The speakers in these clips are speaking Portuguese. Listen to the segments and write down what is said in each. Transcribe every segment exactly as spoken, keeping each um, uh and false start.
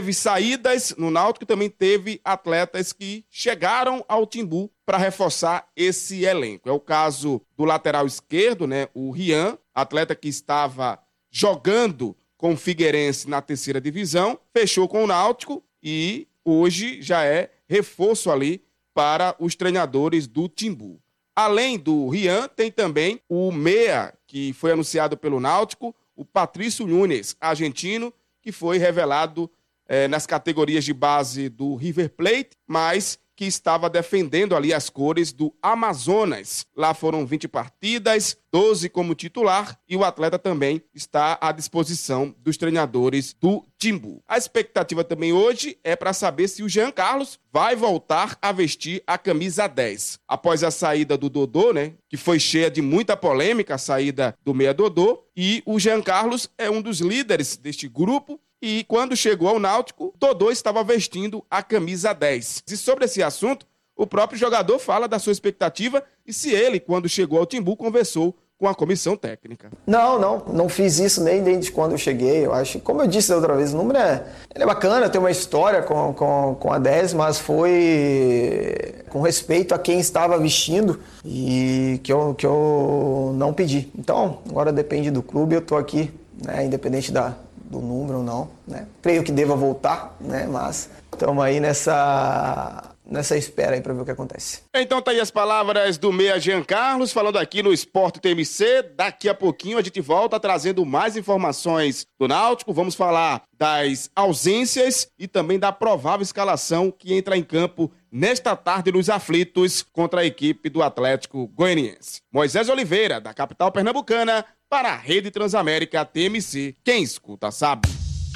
teve saídas no Náutico, também teve atletas que chegaram ao Timbu para reforçar esse elenco. É o caso do lateral esquerdo, né, o Rian, atleta que estava jogando com o Figueirense na terceira divisão, fechou com o Náutico e hoje já é reforço ali para os treinadores do Timbu. Além do Rian, tem também o meia, que foi anunciado pelo Náutico, o Patrício Nunes, argentino, que foi revelado eh, nas categorias de base do River Plate, mas que estava defendendo ali as cores do Amazonas. Lá foram vinte partidas, doze como titular, e o atleta também está à disposição dos treinadores do Timbu. A expectativa também hoje é para saber se o Jean Carlos vai voltar a vestir a camisa dez. Após a saída do Dodô, né, que foi cheia de muita polêmica, a saída do meia Dodô, e o Jean Carlos é um dos líderes deste grupo, e quando chegou ao Náutico, Dodô estava vestindo a camisa dez. E sobre esse assunto, o próprio jogador fala da sua expectativa e se ele, quando chegou ao Timbu, conversou com a comissão técnica. Não, não, não fiz isso nem desde quando eu cheguei. Eu acho, como eu disse da outra vez, o número é, ele é bacana, tem uma história com, com, com a dez, mas foi com respeito a quem estava vestindo e que eu, que eu não pedi. Então, agora depende do clube, eu estou aqui, né, independente da... do número ou não, né? Creio que deva voltar, né? Mas estamos aí nessa, nessa espera aí para ver o que acontece. Então tá aí as palavras do meia Jean Carlos, falando aqui no Sport T M C. Daqui a pouquinho a gente volta trazendo mais informações do Náutico. Vamos falar das ausências e também da provável escalação que entra em campo nesta tarde nos aflitos contra a equipe do Atlético Goianiense. Moisés Oliveira, da capital pernambucana, para a Rede Transamérica T M C. Quem escuta sabe.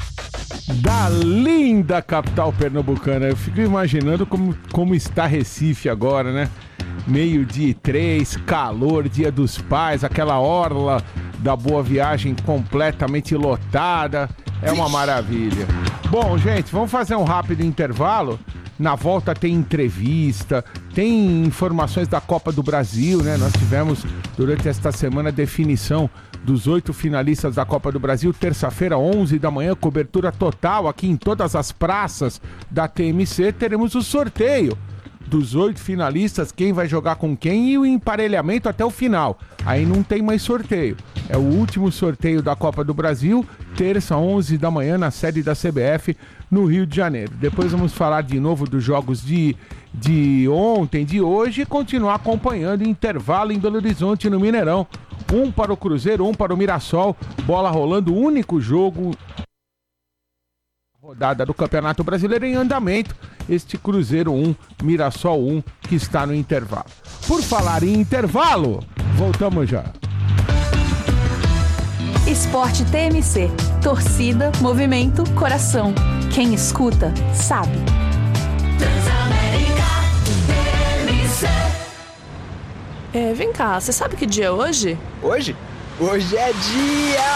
Da linda capital pernambucana. Eu fico imaginando como, como está Recife agora, né? Meio-dia e três, calor, Dia dos Pais, aquela orla da Boa Viagem completamente lotada. É uma maravilha. Bom, gente, vamos fazer um rápido intervalo. Na volta tem entrevista, tem informações da Copa do Brasil, né? Nós tivemos durante esta semana a definição dos oito finalistas da Copa do Brasil. Terça-feira, onze da manhã, cobertura total aqui em todas as praças da T M C. Teremos o sorteio dos oito finalistas, quem vai jogar com quem e o emparelhamento até o final. Aí não tem mais sorteio. É o último sorteio da Copa do Brasil, terça, onze da manhã, na sede da C B F, no Rio de Janeiro. Depois vamos falar de novo dos jogos de, de ontem, de hoje, e continuar acompanhando o intervalo em Belo Horizonte, no Mineirão. Um para o Cruzeiro, um para o Mirassol. Bola rolando, o único jogo... rodada do Campeonato Brasileiro em andamento, este Cruzeiro um, Mirassol um, que está no intervalo. Por falar em intervalo, voltamos já. Esporte T M C, torcida, movimento, coração. Quem escuta, sabe. Transamérica T M C. É, vem cá, você sabe que dia é hoje? Hoje? Hoje é dia...